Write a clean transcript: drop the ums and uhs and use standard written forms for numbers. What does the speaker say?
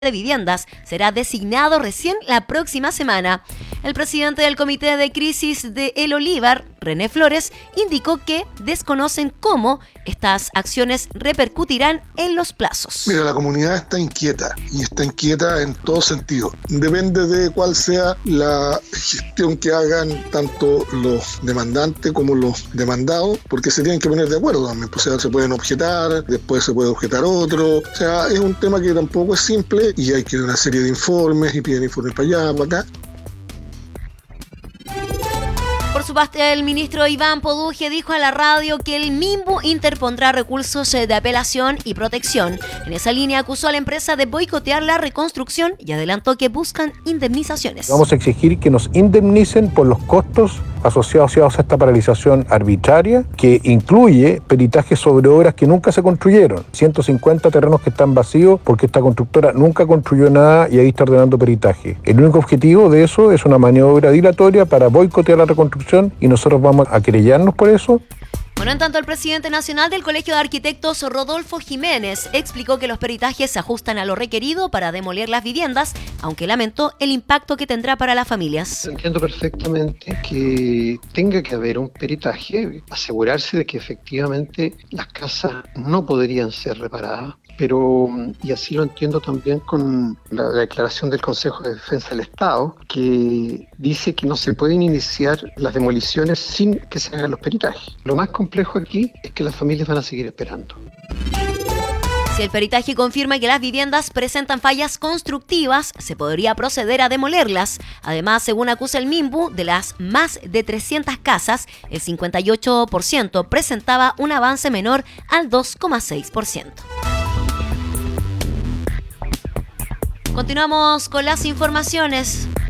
de Viviendas será designado recién la próxima semana. El presidente del Comité de Crisis de El Olivar, René Flores, indicó que desconocen cómo estas acciones repercutirán en los plazos. Mira, la comunidad está inquieta y está inquieta en todo sentido. Depende de cuál sea la gestión que hagan tanto los demandantes como los demandados, porque se tienen que poner de acuerdo también. O sea, se pueden objetar, después se puede objetar otro. O sea, es un tema que tampoco es simple y hay que dar una serie de informes y piden informes para allá, para acá. Por su parte, el ministro Iván Poduje dijo a la radio que el MIMBU interpondrá recursos de apelación y protección. En esa línea acusó a la empresa de boicotear la reconstrucción y adelantó que buscan indemnizaciones. Vamos a exigir que nos indemnicen por los costos asociados a esta paralización arbitraria, que incluye peritajes sobre obras que nunca se construyeron. 150 terrenos que están vacíos porque esta constructora nunca construyó nada y ahí está ordenando peritaje. El único objetivo de eso es una maniobra dilatoria para boicotear la reconstrucción y nosotros vamos a querellarnos por eso. Bueno, en tanto, el presidente nacional del Colegio de Arquitectos, Rodolfo Jiménez, explicó que los peritajes se ajustan a lo requerido para demoler las viviendas, aunque lamentó el impacto que tendrá para las familias. Entiendo perfectamente que tenga que haber un peritaje, asegurarse de que efectivamente las casas no podrían ser reparadas, pero, y así lo entiendo también con la declaración del Consejo de Defensa del Estado, que dice que no se pueden iniciar las demoliciones sin que se hagan los peritajes. Lo más complejo aquí es que las familias van a seguir esperando. Si el peritaje confirma que las viviendas presentan fallas constructivas, se podría proceder a demolerlas. Además, según acusa el MIMBU, de las más de 300 casas, el 58% presentaba un avance menor al 2,6%. Continuamos con las informaciones.